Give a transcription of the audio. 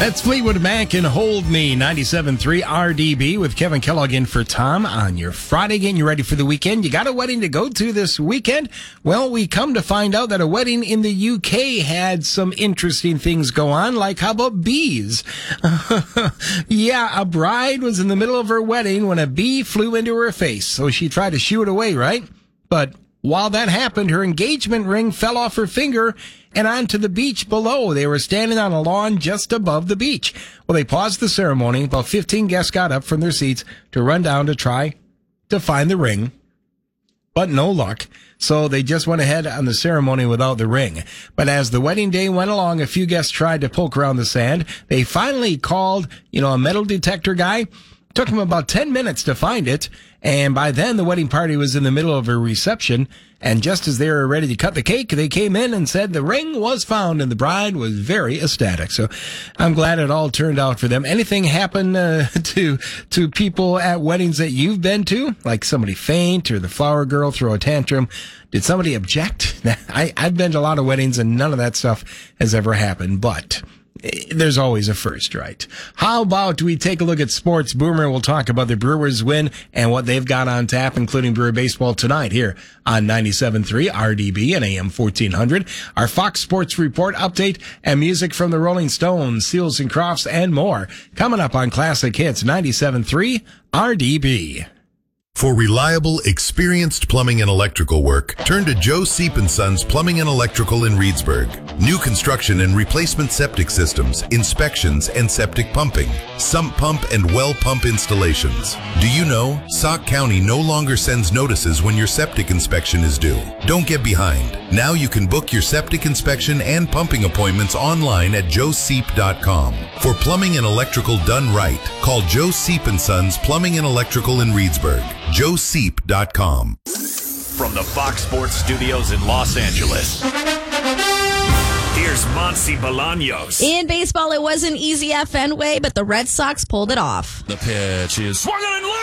That's Fleetwood Mac and Hold Me, 97.3 RDB with Kevin Kellogg in for Tom on your Friday. Getting you ready for the weekend. You got a wedding to go to this weekend? Well, we come to find out that a wedding in the UK had some interesting things go on, like how about bees? Yeah, a bride was in the middle of her wedding when a bee flew into her face, so she tried to shoo it away, right? But while that happened, her engagement ring fell off her finger and onto the beach below. They were standing on a lawn just above the beach. Well, they paused the ceremony. About 15 guests got up from their seats to run down to try to find the ring, but no luck. So they just went ahead on the ceremony without the ring. But as the wedding day went along, a few guests tried to poke around the sand. They finally called, a metal detector guy. Took him about 10 minutes to find it, and by then the wedding party was in the middle of a reception, and just as they were ready to cut the cake, they came in and said the ring was found, and the bride was very ecstatic. So I'm glad it all turned out for them. Anything happen to people at weddings that you've been to? Like somebody faint or the flower girl throw a tantrum? Did somebody object? I've been to a lot of weddings, and none of that stuff has ever happened, but there's always a first, right? How about we take a look at sports? Boomer will talk about the Brewers win and what they've got on tap, including Brewer baseball tonight here on 97.3 RDB and AM 1400. Our Fox Sports Report update and music from the Rolling Stones, Seals and Crofts, and more coming up on Classic Hits 97.3 RDB. For reliable, experienced plumbing and electrical work, turn to Joe Seep & Sons Plumbing and Electrical in Reedsburg. New construction and replacement septic systems, inspections, and septic pumping, sump pump and well pump installations. Do you know Sauk County no longer sends notices when your septic inspection is due? Don't get behind. Now you can book your septic inspection and pumping appointments online at joeseep.com. For plumbing and electrical done right, call Joe Seep & Sons Plumbing and Electrical in Reedsburg. joeseep.com. From the Fox Sports Studios in Los Angeles, here's Monty Bolaños. In baseball, it wasn't easy at Fenway, but the Red Sox pulled it off. The pitch is swung and